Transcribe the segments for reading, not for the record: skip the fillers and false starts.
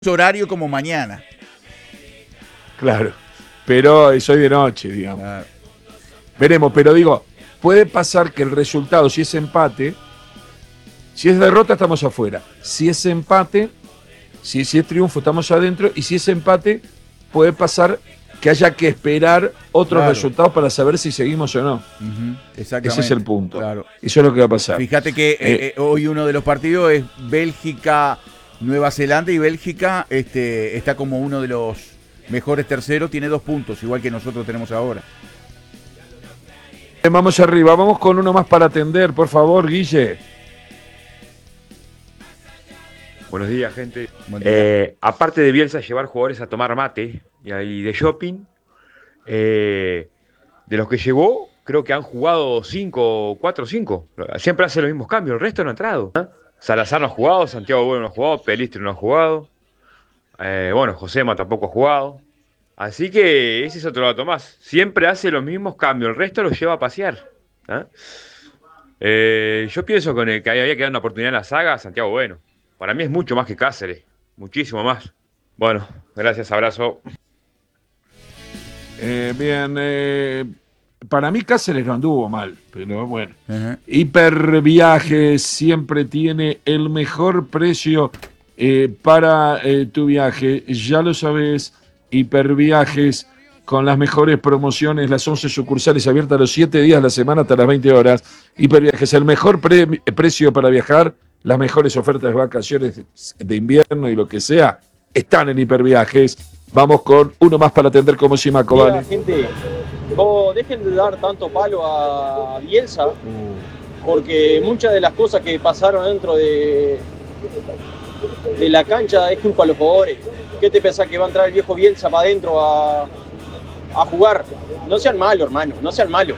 horario como mañana. Claro, pero es hoy de noche, digamos. Claro. Veremos, pero digo, puede pasar que el resultado, si es empate, si es derrota estamos afuera, si es empate, si es triunfo estamos adentro, y si es empate puede pasar que haya que esperar otros resultados para saber si seguimos o no. Exactamente. Ese es el punto. Claro. Eso es lo que va a pasar. Fíjate que hoy uno de los partidos es Bélgica-Nueva Zelanda, y Bélgica está como uno de los mejores terceros, tiene 2 puntos, igual que nosotros tenemos ahora. Vamos arriba, vamos con uno más para atender, por favor, Guille. Buenos días, gente. Buen día. Aparte de Bielsa llevar jugadores a tomar mate y de shopping, de los que llevó, creo que han jugado 4 o 5. Siempre hace los mismos cambios, el resto no ha entrado. Salazar no ha jugado, Santiago Bueno no ha jugado, Pelistri no ha jugado. Bueno, Josema tampoco ha jugado. Así que ese es otro dato más. Siempre hace los mismos cambios, el resto los lleva a pasear. Yo pienso que había que dar una oportunidad en la saga a Santiago Bueno. Para mí es mucho más que Cáceres, muchísimo más. Bueno, gracias, abrazo. Para mí Cáceres no anduvo mal, pero bueno. Hiperviajes siempre tiene el mejor precio para tu viaje. Ya lo sabes, Hiperviajes con las mejores promociones, las 11 sucursales abiertas los 7 días de la semana hasta las 20 horas. Hiperviajes, el mejor precio para viajar, las mejores ofertas de vacaciones de invierno y lo que sea, están en Hiperviajes. Vamos con uno más para atender como Simaco, ¿vale? Gente, dejen de dar tanto palo a Bielsa, porque muchas de las cosas que pasaron dentro de la cancha es culpa de los jugadores. ¿Qué te pensás que va a entrar el viejo Bielsa para adentro a jugar? No sean malos, hermano, no sean malos.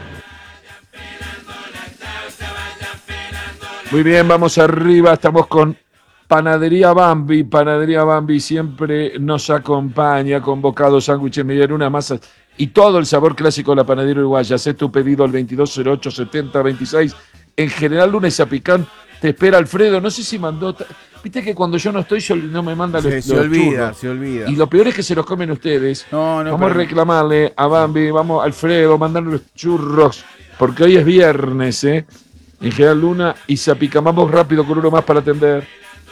Muy bien, vamos arriba, estamos con Panadería Bambi. Panadería Bambi siempre nos acompaña con bocados, sándwiches, medialunas, masas y todo el sabor clásico de la panadería uruguaya. Haz tu pedido al 2208-7026. En General Luna y Zapicán te espera Alfredo. No sé si mandó... Viste que cuando yo no estoy no me manda los churros. Se olvida. Y lo peor es que se los comen ustedes. Vamos a reclamarle a Bambi, vamos Alfredo, mandarle los churros, porque hoy es viernes, En General Luna y Zapicán. Vamos rápido con uno más para atender.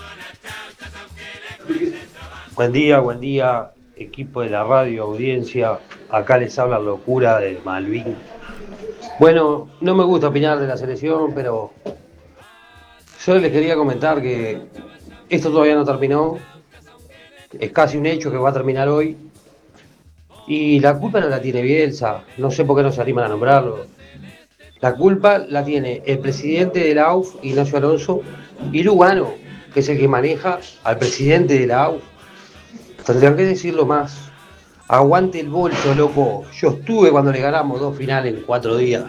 Buen día, equipo de la radio, audiencia. Acá les habla Locura de Malvin. Bueno, no me gusta opinar de la selección, pero yo les quería comentar que esto todavía no terminó. Es casi un hecho que va a terminar hoy. Y la culpa no la tiene Bielsa. No sé por qué no se animan a nombrarlo. La culpa la tiene el presidente de la AUF, Ignacio Alonso, y Lugano, que es el que maneja al presidente de la AUF. Tendrían que decirlo más. Aguante el bolso, loco. Yo estuve cuando le ganamos 2 finales en 4 días.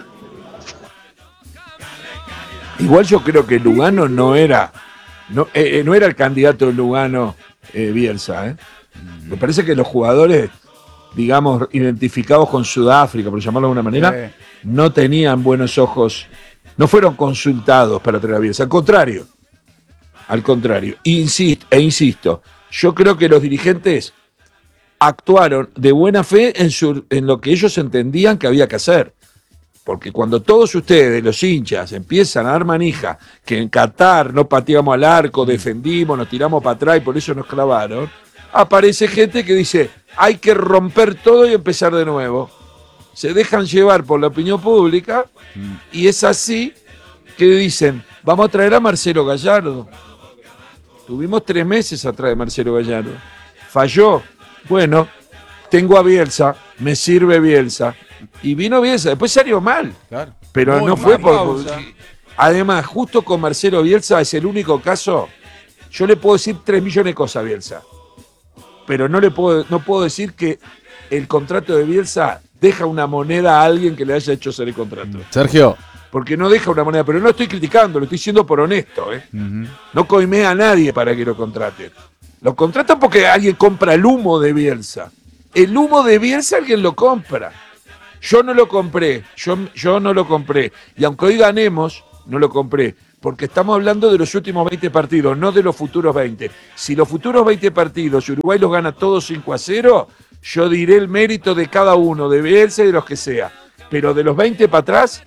Igual yo creo que Lugano no era el candidato de Lugano Bielsa. Me parece que los jugadores, digamos, identificados con Sudáfrica, por llamarlo de alguna manera, no tenían buenos ojos, no fueron consultados para traer a Bielsa. Al contrario. Insisto, yo creo que los dirigentes actuaron de buena fe en lo que ellos entendían que había que hacer. Porque cuando todos ustedes, los hinchas, empiezan a dar manija, que en Qatar no pateamos al arco, defendimos, nos tiramos para atrás y por eso nos clavaron, aparece gente que dice, hay que romper todo y empezar de nuevo. Se dejan llevar por la opinión pública y es así que dicen, vamos a traer a Marcelo Gallardo. Tuvimos 3 meses atrás de Marcelo Gallardo. Falló. Bueno, tengo a Bielsa, me sirve Bielsa. Y vino Bielsa, después salió mal. Claro. Pero no fue por... Además, justo con Marcelo Bielsa es el único caso. Yo le puedo decir 3 millones de cosas a Bielsa. Pero no puedo decir que el contrato de Bielsa deja una moneda a alguien que le haya hecho hacer el contrato. Sergio. Porque no deja una moneda, pero no estoy criticando, lo estoy diciendo por honesto. No coimea a nadie para que lo contraten. Lo contratan porque alguien compra el humo de Bielsa. El humo de Bielsa alguien lo compra. Yo no lo compré, yo no lo compré. Y aunque hoy ganemos, no lo compré. porque estamos hablando de los últimos 20 partidos, no de los futuros 20. Si los futuros 20 partidos Uruguay los gana todos 5-0, yo diré el mérito de cada uno, de Bielsa y de los que sea. Pero de los 20 para atrás,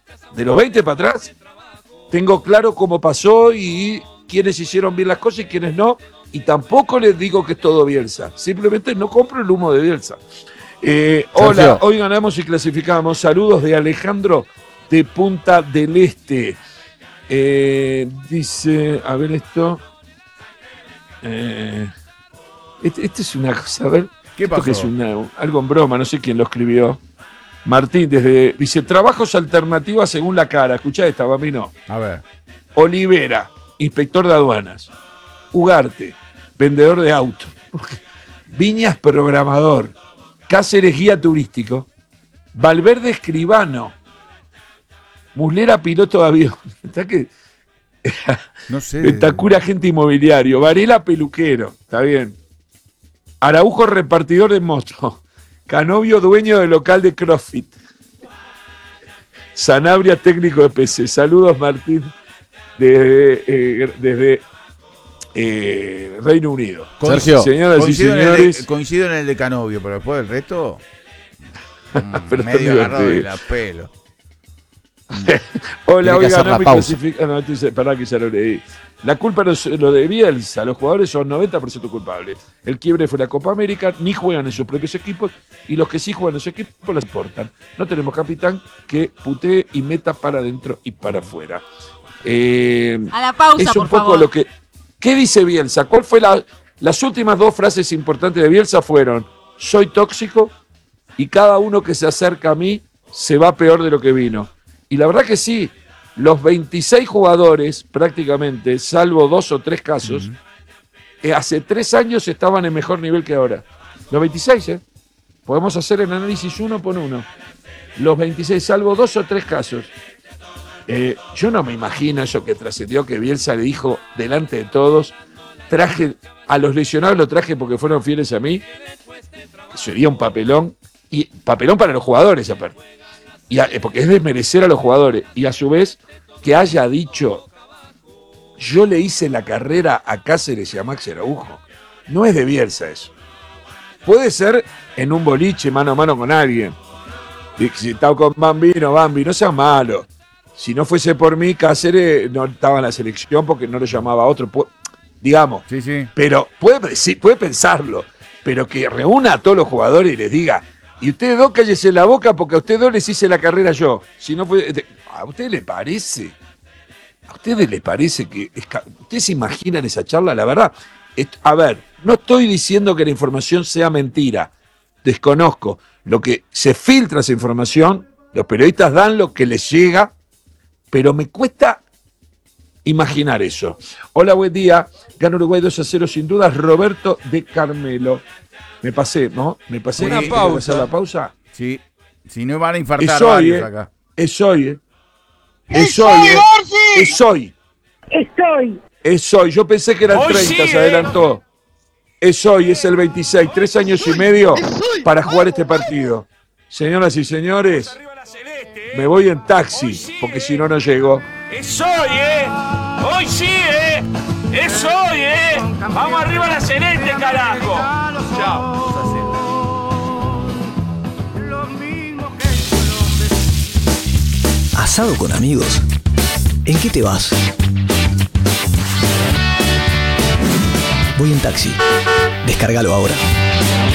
tengo claro cómo pasó y quiénes hicieron bien las cosas y quiénes no. Y tampoco les digo que es todo Bielsa. Simplemente no compro el humo de Bielsa. Hola, hoy ganamos y clasificamos. Saludos de Alejandro de Punta del Este. Dice, a ver esto. Este es una cosa, a ver. ¿Qué pasó? Que es algo en broma, no sé quién lo escribió. Martín, dice, trabajos alternativas según la cara. Escuchá esta, Bambino. A ver. Olivera, inspector de aduanas. Ugarte, vendedor de autos. Viñas, programador. Cáceres, guía turístico. Valverde, escribano. Muslera, piloto de avión. Está que... No sé. Betacura, agente inmobiliario. Varela, peluquero. Está bien. Araujo, repartidor de moto. Canovio, dueño del local de CrossFit. Sanabria, técnico de PC. Saludos, Martín, desde Reino Unido. Sergio, señoras y señores. Coincido en el de Canovio, pero después del resto, Pero medio está agarrado de divertido. la pelo. Hola, hoy hacer ganamos la y pausa. clasificamos. Pará que ya lo leí. La culpa no es lo de Bielsa. Los jugadores son 90% culpables. El quiebre fue la Copa América. Ni juegan en sus propios equipos. Y los que sí juegan en sus equipos las portan. No tenemos capitán que putee y meta para adentro y para afuera. A la pausa, es un por poco favor. lo que. ¿Qué dice Bielsa? ¿Cuál fue las últimas dos frases importantes de Bielsa? Fueron: soy tóxico y cada uno que se acerca a mí se va peor de lo que vino. Y la verdad que sí, los 26 jugadores prácticamente, salvo 2 o 3 casos, hace 3 años estaban en mejor nivel que ahora. Los 26, ¿eh? Podemos hacer el análisis uno por uno. Los 26, salvo 2 o 3 casos. Yo no me imagino eso que trascendió, que Bielsa le dijo delante de todos, traje a los lesionados, lo traje porque fueron fieles a mí. Sería un papelón, y papelón para los jugadores aparte. Porque es desmerecer a los jugadores. Y a su vez, que haya dicho, yo le hice la carrera a Cáceres y a Maxi Araujo. No es de Bielsa eso. Puede ser en un boliche, mano a mano con alguien. Y si estaba con Bambi, no sea malo. Si no fuese por mí, Cáceres no estaba en la selección porque no lo llamaba a otro. Digamos. Sí, sí. Pero puede pensarlo. Pero que reúna a todos los jugadores y les diga, y ustedes dos cállese la boca porque a ustedes dos les hice la carrera yo. Si no fue, ¿a ustedes les parece? ¿A ustedes les parece que... ¿Ustedes se imaginan esa charla? La verdad, a ver, no estoy diciendo que la información sea mentira. Desconozco. Lo que se filtra esa información, los periodistas dan lo que les llega, pero me cuesta imaginar eso. Hola, buen día. Gana Uruguay 2-0 sin dudas. Roberto de Carmelo. Me pasé, ¿no? Me pasé. Una pausa. ¿Hacer la pausa? Sí. Si no van a infartar Es hoy, varios acá. Es hoy, Es hoy. Es hoy. Yo pensé que era el 30, se adelantó. Es hoy, es el 26. 3 años y medio para jugar este partido. Señoras y señores, me voy en taxi, porque si no, no llego. Es hoy, Hoy sí, Es hoy, Vamos arriba a la Celeste, carajo. Chao. ¿Asado con amigos? ¿En qué te vas? Voy en taxi. Descárgalo ahora.